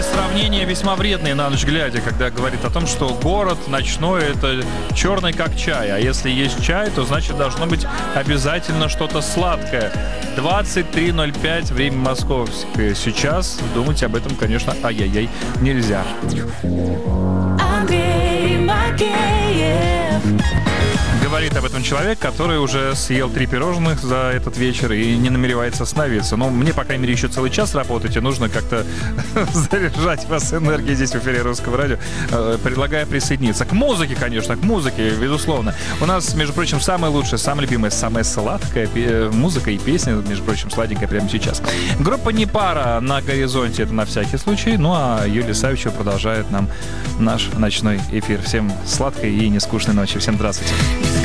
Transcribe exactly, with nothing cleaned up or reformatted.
такие сравнения весьма вредные на ночь глядя, когда говорит о том, что город ночной — это черный как чай, а если есть чай, то значит должно быть обязательно что-то сладкое. двадцать три ноль пять, время московское. Сейчас думать об этом, конечно, ай-яй-яй, нельзя. Андрей Макеев. Говорит об этом человек, который уже съел три пирожных за этот вечер и не намеревается остановиться. Но мне, по крайней мере, еще целый час работать, и нужно как-то заряжать вас энергией здесь в эфире Русского радио. Предлагаю присоединиться к музыке, конечно, к музыке, безусловно. У нас, между прочим, самая лучшая, самая любимая, самая сладкая музыка и песня, между прочим, сладенькая прямо сейчас. Группа «Непара» на горизонте, это на всякий случай. Ну а Юлия Савичева продолжает нам наш ночной эфир. Всем сладкой и нескучной ночи. Всем здравствуйте.